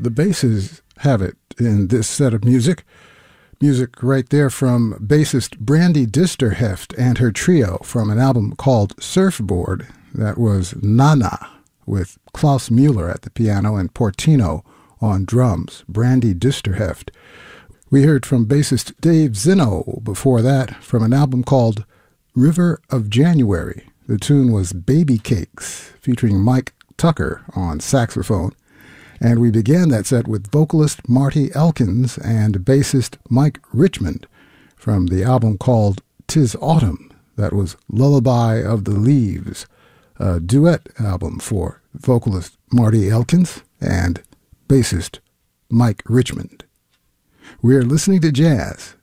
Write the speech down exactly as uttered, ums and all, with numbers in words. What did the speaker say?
The basses have it in this set of music. Music right there from bassist Brandy Disterheft and her trio from an album called Surfboard. That was Nana, with Klaus Mueller at the piano and Portino on drums. Brandy Disterheft. We heard from bassist Dave Zino before that from an album called River of January. The tune was Baby Cakes, featuring Mike Tucker on saxophone. And we began that set with vocalist Marty Elkins and bassist Mike Richmond from the album called Tis Autumn. That was Lullaby of the Leaves, a duet album for vocalist Marty Elkins and bassist Mike Richmond. We're listening to jazz